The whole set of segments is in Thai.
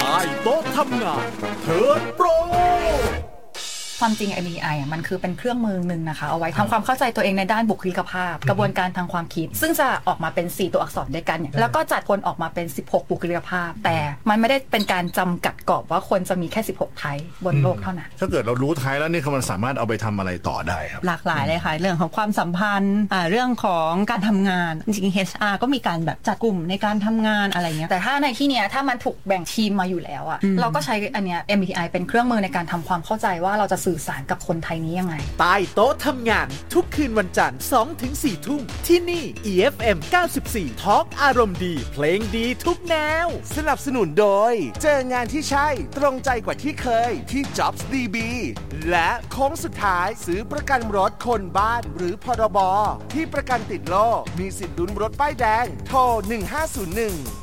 ต้โต๊ะทำงานเทิร์นโปรความจริง MBTI มันคือเป็นเครื่องมือหนึ่งนะคะเอาไว้ทำความเข้าใจตัวเองในด้านบุคลิกภาพกระบวนการทางความคิดซึ่งจะออกมาเป็น4ตัวอักษรด้วยกันแล้วก็จัดคนออกมาเป็น16บุคลิกภาพแต่มันไม่ได้เป็นการจำกัดกรอบว่าคนจะมีแค่16ไทป์บนโลกเท่านั้นถ้าเกิดเรารู้ไทป์แล้วนี่มันสามารถเอาไปทำอะไรต่อได้ครับหลากหลายเลยค่ะเรื่องของความสัมพันธ์เรื่องของการทำงานจริงๆ HR ก็มีการแบบจัดกลุ่มในการทำงานอะไรเงี้ยแต่ถ้าในที่เนี้ยถ้ามันถูกแบ่งทีมมาอยู่แล้วอะเราก็ใช้อันเนี้ย MBTI เป็นเครื่องมือในการทำความเข้าใจว่าเราจะสื่อสารกับคนไทยนี้ยังไงใต้โต๊ะทำงานทุกคืนวันจันทร์ 2-4 ทุ่มที่นี่ EFM 94 Talk อารมณ์ดีเพลงดีทุกแนวสนับสนุนโดยเจองานที่ใช่ตรงใจกว่าที่เคยที่ Jobs DB และโค้งสุดท้ายซื้อประกันรถคนบ้านหรือพรบที่ประกันติดโลกมีสิทธิ์ลุ้นรถป้ายแดงโทร1501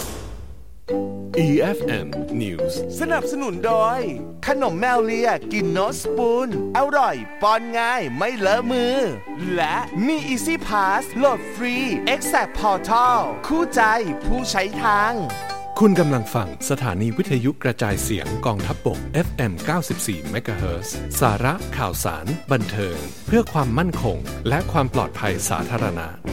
EFM News สนับสนุนโดยขนมแมวเลียกินโนสปูนอร่อยป้อนง่ายไม่เลอะมือและมี Easy Pass โหลดฟรี Exact Portal คู่ใจผู้ใช้ทางคุณกำลังฟังสถานีวิทยุกระจายเสียงกองทัพบก FM 94 MHz สาระข่าวสารบันเทิงเพื่อความมั่นคงและความปลอดภัยสาธารณะ